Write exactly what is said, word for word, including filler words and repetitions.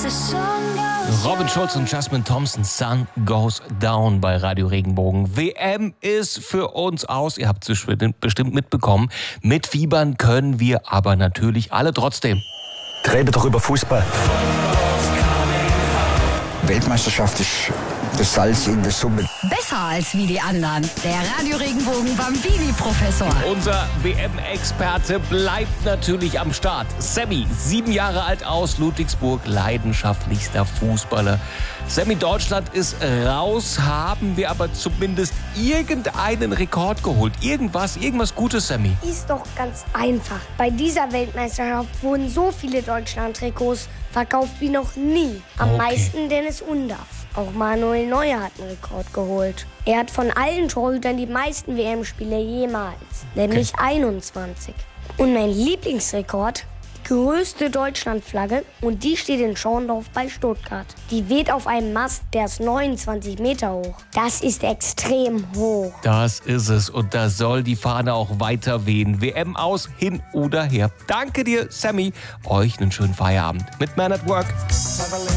Robin Schulz und Jasmine Thompson, Sun Goes Down bei Radio Regenbogen. W M ist für uns aus, ihr habt es bestimmt mitbekommen. Mitfiebern können wir aber natürlich alle trotzdem. Rede doch über Fußball. Weltmeisterschaft ist das Salz in der Suppe. Besser als wie die anderen. Der Radio Regenbogen Bambini-Professor. Unser W M-Experte bleibt natürlich am Start. Sammy, sieben Jahre alt aus Ludwigsburg, leidenschaftlichster Fußballer. Sammy, Deutschland ist raus, haben wir aber zumindest irgendeinen Rekord geholt. Irgendwas, irgendwas Gutes, Sammy. Ist doch ganz einfach. Bei dieser Weltmeisterschaft wurden so viele Deutschland-Trikots verkauft wie noch nie. Am Okay. meisten Dennis Undaff. Auch Manuel Neuer hat einen Rekord geholt. Er hat von allen Torhütern die meisten W M-Spiele jemals, nämlich Okay. einundzwanzig. Und mein Lieblingsrekord, die größte Deutschlandflagge, und die steht in Schorndorf bei Stuttgart. Die weht auf einem Mast, der ist neunundzwanzig Meter hoch. Das ist extrem hoch. Das ist es und da soll die Fahne auch weiter wehen. W M aus, hin oder her. Danke dir, Sammy. Euch einen schönen Feierabend mit Man at Work.